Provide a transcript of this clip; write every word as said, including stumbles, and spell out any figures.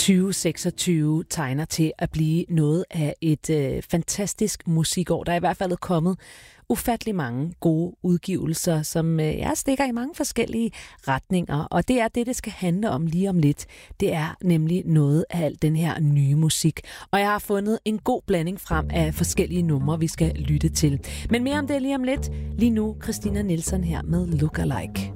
tyve seksogtyve tegner til at blive noget af et øh, fantastisk musikår. Der er i hvert fald kommet ufattelig mange gode udgivelser, som øh, jeg stikker i mange forskellige retninger. Og det er det, det skal handle om lige om lidt. Det er nemlig noget af al den her nye musik. Og jeg har fundet en god blanding frem af forskellige numre, vi skal lytte til. Men mere om det lige om lidt. Lige nu, Christina Nielsen her med Look Alike.